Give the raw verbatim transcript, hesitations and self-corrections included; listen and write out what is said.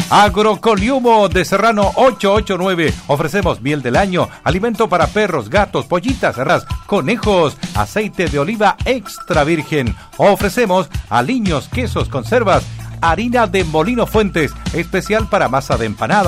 Agrocoliumo de Serrano ochocientos ochenta y nueve. Ofrecemos miel del año, alimento para perros, gatos, pollitas, ras, conejos, aceite de oliva extra virgen. Ofrecemos aliños, quesos, conservas, harina de Molino Fuentes, especial para masa de empanada.